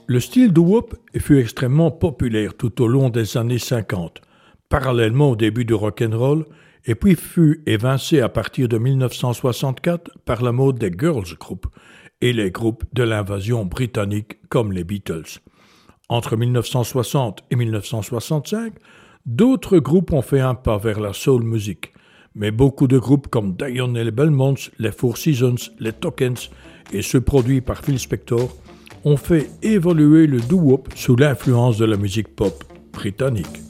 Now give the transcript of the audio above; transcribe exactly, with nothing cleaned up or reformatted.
Le style doo-wop fut extrêmement populaire tout au long des années cinquante, parallèlement au début du rock'n'roll, et puis fut évincé à partir de dix-neuf cent soixante-quatre par la mode des girls groups et les groupes de l'invasion britannique comme les Beatles. Entre dix-neuf cent soixante et dix-neuf cent soixante-cinq, d'autres groupes ont fait un pas vers la soul music, mais beaucoup de groupes comme Dion et les Belmonts, les Four Seasons, les Tokens et ceux produits par Phil Spector ont fait évoluer le doo-wop sous l'influence de la musique pop britannique.